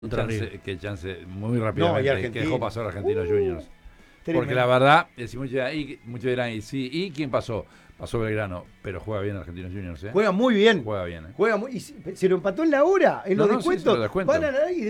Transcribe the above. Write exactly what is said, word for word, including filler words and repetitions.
Chance, que chance muy rápidamente no, que dejó pasar a Argentinos uh, Juniors. Tremendo. Porque la verdad, si muchos dirán, y, muchos dirán, y sí, ¿y quién pasó? Pasó Belgrano, pero juega bien Argentinos Juniors, ¿eh? Juega muy bien. Juega bien, ¿eh? Juega muy, y se, se lo empató en la hora, en no, los no, descuentos. Sí, se lo descuentan. Van a, y